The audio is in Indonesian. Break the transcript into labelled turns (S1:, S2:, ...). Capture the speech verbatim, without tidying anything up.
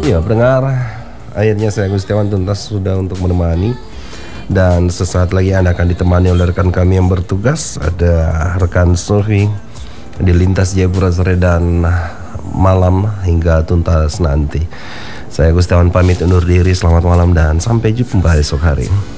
S1: Iya, pendengar, akhirnya saya Gustiawan tuntas sudah untuk menemani. Dan sesaat lagi Anda akan ditemani oleh rekan kami yang bertugas. Ada rekan Sofi di Lintas Jayapura sore dan malam hingga tuntas nanti. Saya Gustiawan pamit undur diri, selamat malam dan sampai jumpa esok hari.